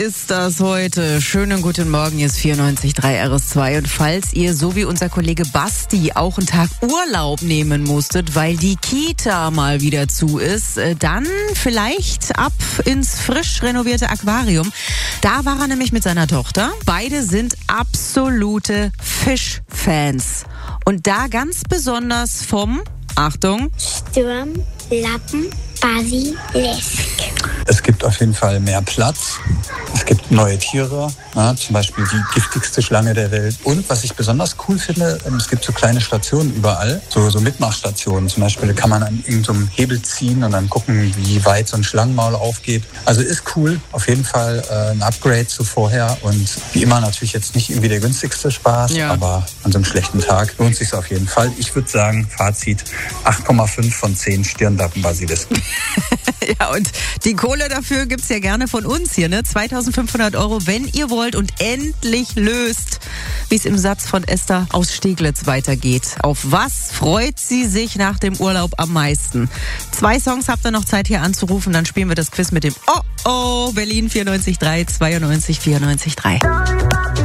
ist das heute? Schönen guten Morgen, hier ist 94.3 RS2. Und falls ihr, so wie unser Kollege Basti, auch einen Tag Urlaub nehmen musstet, weil die Kita mal wieder zu ist, dann vielleicht ab ins frisch renovierte Aquarium. Da war er nämlich mit seiner Tochter. Beide sind absolute Fischfans. Und da ganz besonders vom, Achtung, Sturmlappen Basilisk. Es gibt auf jeden Fall mehr Platz. Es gibt neue Tiere, zum Beispiel die giftigste Schlange der Welt. Und was ich besonders cool finde, es gibt so kleine Stationen überall, so Mitmachstationen. Zum Beispiel kann man an irgendeinem Hebel ziehen und dann gucken, wie weit so ein Schlangenmaul aufgeht. Also ist cool, auf jeden Fall ein Upgrade zu vorher. Und wie immer natürlich jetzt nicht irgendwie der günstigste Spaß, aber an so einem schlechten Tag lohnt sich auf jeden Fall. Ich würde sagen, Fazit 8,5 von 10 Stirnlappen-Basilisken. Ja, und die Kohle dafür gibt's ja gerne von uns hier, ne? 2.500 €, wenn ihr wollt und endlich löst, wie es im Satz von Esther aus Steglitz weitergeht. Auf was freut sie sich nach dem Urlaub am meisten? 2 Songs habt ihr noch Zeit hier anzurufen, dann spielen wir das Quiz mit dem Berlin 94.3, 92 94.3.